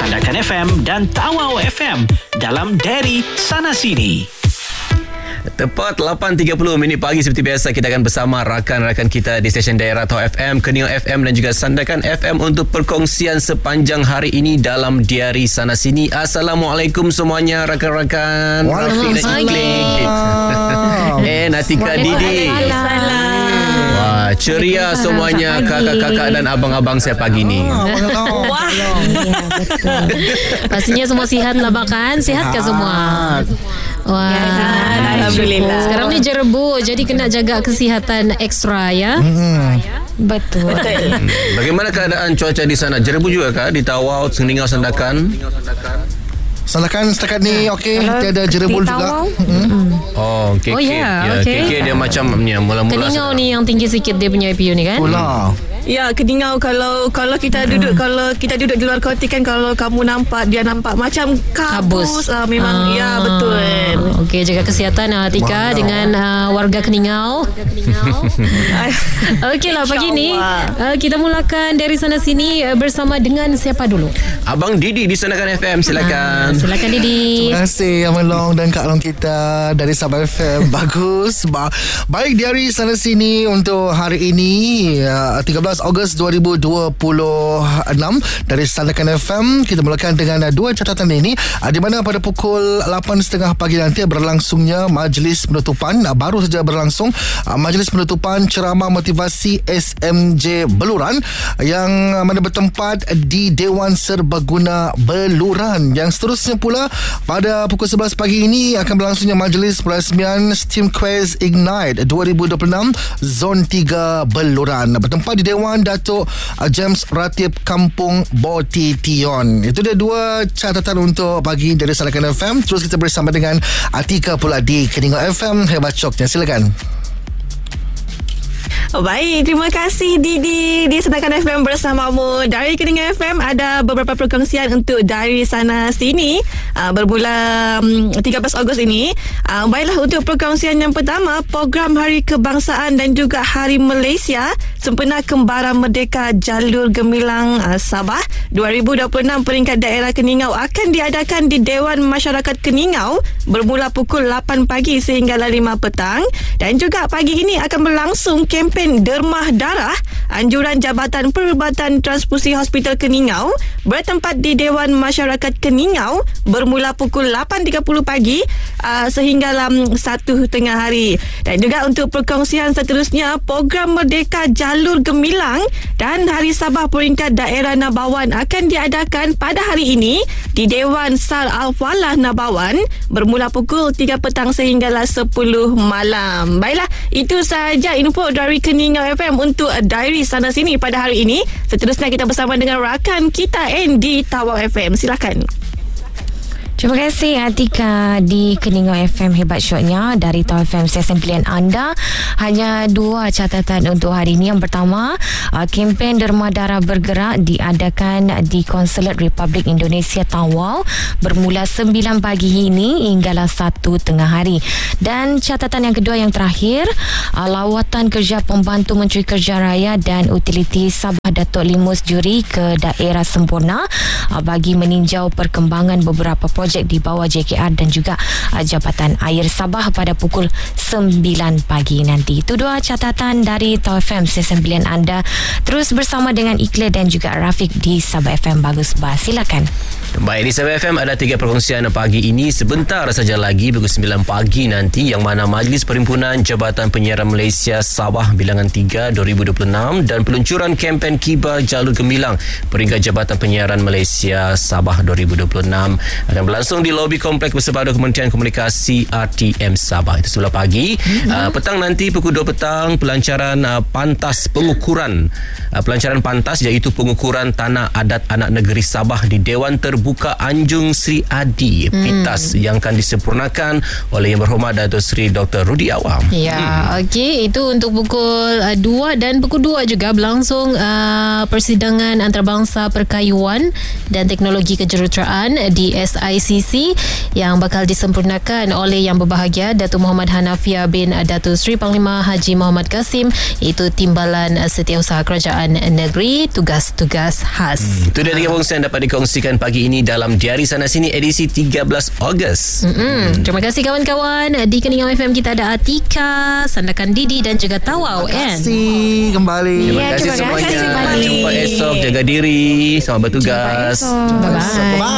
Sandakan FM dan Tawau FM dalam Dari Sana Sini. Tepat 8.30 minit pagi seperti biasa kita akan bersama rakan-rakan kita di stesen daerah Tawau FM, Keningau FM dan juga Sandakan FM untuk perkongsian sepanjang hari ini dalam Diari Sana Sini. Assalamualaikum semuanya rakan-rakan. Waalaikumsalam. Natika Didi. Wah, ceria semuanya kakak-kakak dan abang-abang saya pagi ni. Wah. Betul. Pastinya semua sihat lah kan? Sihat ke semua? Wah, alhamdulillah. Sekarang ni jerebu, jadi kena jaga kesihatan ekstra ya. Betul. Bagaimana keadaan cuaca di sana? Jerebu juga kah di Tawau, Keningau, Sandakan? Sandakan setakat ni okey, tiada jerebul juga. Oh, KK. Oh, ya, okey. KK dia macam ni mula-mula. Keningau ni yang tinggi sikit dia punya IPU ni kan? Pula. Ya, Keningau kalau kita duduk di luar kota kan, kalau kamu nampak dia nampak macam kabus. Memang ya betul. Okey, jaga kesihatan Tika dengan warga Keningau. Okeylah pagi ni kita mulakan dari sana sini bersama dengan siapa dulu? Abang Didi di Sandakan FM, silakan. Silakan Didi. Terima kasih Abang Long dan Kak Long kita dari Sabah FM. Bagus. Baik, Diari Sana Sini untuk hari ini 13 Ogos 2026 dari Sandakan FM. Kita mulakan dengan dua catatan ini, di mana pada pukul 8.30 pagi nanti berlangsungnya majlis penutupan, baru saja berlangsung majlis penutupan ceramah motivasi SMJ Beluran yang mana bertempat di Dewan Serbaguna Beluran. Yang seterusnya pula pada pukul 11 pagi ini akan berlangsungnya majlis perasmian STEAM Quest Ignite 2026 Zon 3 Beluran, bertempat di Dewan Datuk James Ratib Kampung Botition. Itu dia dua catatan untuk pagi dari Sandakan FM. Terus kita bersama dengan Atika pula di Keningau FM. Hebat Coknya, silakan. Baik, terima kasih Didi di Sandakan FM bersamamu. Dari Keningau FM ada beberapa perkongsian untuk Dari Sana Sini bermula 13 Ogos ini. Baiklah, untuk perkongsian yang pertama, program Hari Kebangsaan dan juga Hari Malaysia Sempena Kembaran Merdeka Jalur Gemilang Sabah 2026 peringkat daerah Keningau akan diadakan di Dewan Masyarakat Keningau bermula pukul 8 pagi sehingga 5 petang. Dan juga pagi ini akan berlangsung kempen dermah darah anjuran Jabatan Perubatan Transfusi Hospital Keningau bertempat di Dewan Masyarakat Keningau bermula pukul 8.30 pagi sehingga 1 tengah hari. Dan juga untuk perkongsian seterusnya, program Merdeka Jalur Gemilang dan Hari Sabah peringkat daerah Nabawan akan diadakan pada hari ini di Dewan Sar Al-Falah Nabawan bermula pukul 3 petang sehingga 10 malam. Baiklah, itu sahaja info dari Keningau FM untuk Diary Sana Sini pada hari ini. Seterusnya kita bersama dengan rakan kita di Tawau FM. Silakan. Terima kasih Atika di Keningau FM. Hebat shotnya dari Tawau FM, stesen pilihan anda. Hanya dua catatan untuk hari ini. Yang pertama, kempen derma darah bergerak diadakan di Konsulat Republik Indonesia Tawau bermula 9 pagi ini hinggalah 1 tengah hari. Dan catatan yang kedua yang terakhir, lawatan kerja pembantu Menteri Kerja Raya dan Utiliti Sabah Datuk Limus Juri ke daerah Semporna bagi meninjau perkembangan beberapa projek di bawah JKR dan juga Jabatan Air Sabah pada pukul 9 pagi nanti. Itu dua catatan dari Tawau FM, stesen pilihan anda. Terus bersama dengan Iqlal dan juga Rafiq di Sabah FM. Bagus bah, silakan. Baik, di Sabah FM ada 3 perkongsian pagi ini. Sebentar saja lagi pukul 9 pagi nanti, yang mana Majlis Perhimpunan Jabatan Penyiaran Malaysia Sabah Bilangan 3 2026 dan peluncuran kempen Kibar Jalur Gemilang peringkat Jabatan Penyiaran Malaysia Sabah 2026 akan berlangsung di lobi kompleks bersepadu Kementerian Komunikasi RTM Sabah. Itu sebelah pagi. Petang nanti pukul 2 petang pelancaran pantas pengukuran pelancaran pantas iaitu pengukuran tanah adat anak negeri Sabah di Dewan Terbuka Anjung Sri Adi PITAS yang akan disempurnakan oleh Yang Berhormat Datuk Seri Dr. Rudy Awam. Ya, okey, itu untuk pukul 2 dan pukul 2 juga berlangsung persidangan antarabangsa perkayuan dan teknologi kejuruteraan di SIC GCC yang bakal disempurnakan oleh Yang Berbahagia Datuk Muhammad Hanafia bin Datuk Seri Panglima Haji Muhammad Kasim, iaitu Timbalan Setiausaha Kerajaan Negeri Tugas-Tugas Khas. Itu dia 3 perkongsian dapat dikongsikan pagi ini dalam Diari Sana Sini edisi 13 Ogos. Terima kasih kawan-kawan. Di Keningau FM kita ada Atika, Sandakan Didi dan juga Tawau. Terima kasih kembali. Terima kasih semuanya. Terima kasih. Jumpa esok. Jaga diri. Selamat bertugas. Bye-bye.